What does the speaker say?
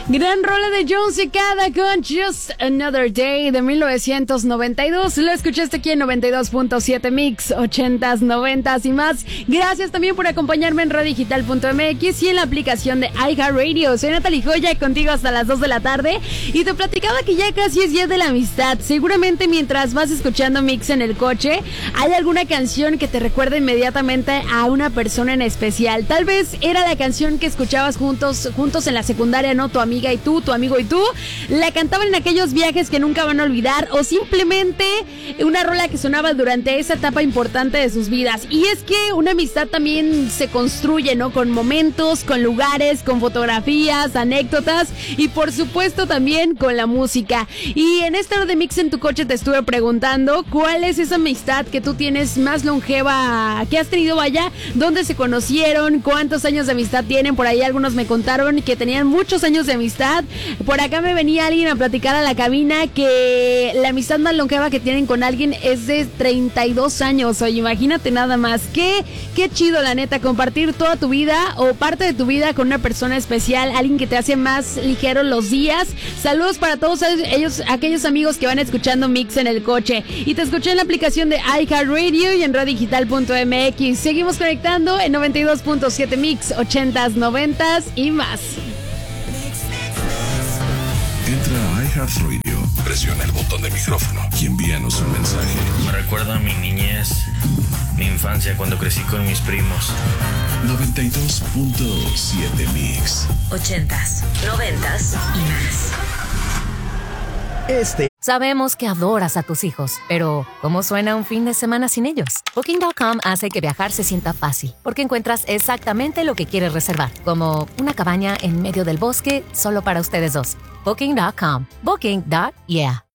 Gran rola de Jon Secada con Just Another Day de 1992. Lo escuchaste aquí en 92.7 Mix, 80s, 90s y más. Gracias también por acompañarme en radiodigital.mx y en la aplicación de iHeartRadio. Soy Natalie Joya, contigo hasta las 2 de la tarde. Y te platicaba que ya casi es día de la amistad. Seguramente mientras vas escuchando Mix en el coche, hay alguna canción que te recuerda inmediatamente a una persona en especial. Tal vez era la canción que escuchabas juntos en la secundaria, ¿no? Tu amiga y tú, tu amigo y tú, la cantaban en aquellos viajes que nunca van a olvidar, o simplemente una rola que sonaba durante esa etapa importante de sus vidas. Y es que una amistad también se construye, ¿no? Con momentos, con lugares, con fotografías, anécdotas y por supuesto también con la música. Y en esta hora de Mix en tu coche te estuve preguntando cuál es esa amistad que tú tienes más longeva, que has tenido, vaya, dónde se conocieron, cuántos años de amistad tienen. Por ahí algunos me contaron que tenían muchos años de amistad. Por acá me venía alguien a platicar a la cabina que la amistad más longeva que tienen con alguien es de 32 años. Oye, imagínate nada más. Qué chido, la neta, compartir toda tu vida o parte de tu vida con una persona especial, alguien que te hace más ligero los días. Saludos para todos aquellos amigos que van escuchando Mix en el coche. Y te escuché en la aplicación de iHeartRadio y en radiodigital.mx. Seguimos conectando en 92.7 Mix, 80s, 90s y más. Entra a iHeartRadio, presiona el botón de micrófono y envíanos un mensaje. Me recuerda a mi niñez, mi infancia cuando crecí con mis primos. 92.7 Mix. 80s, 90s y más. Sabemos que adoras a tus hijos, pero ¿cómo suena un fin de semana sin ellos? Booking.com hace que viajar se sienta fácil, porque encuentras exactamente lo que quieres reservar, como una cabaña en medio del bosque solo para ustedes dos. Booking.com. Booking.yeah.